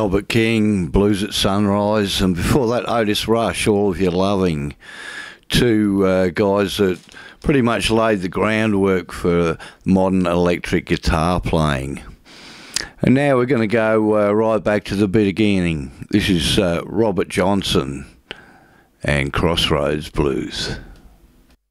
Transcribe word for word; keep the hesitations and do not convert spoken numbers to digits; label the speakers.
Speaker 1: Albert King, Blues at Sunrise, and before that Otis Rush, All of Your Loving. Two uh, guys that pretty much laid the groundwork for modern electric guitar playing. And now we're going to go uh, right back to the beginning. This is uh, Robert Johnson and Crossroads Blues.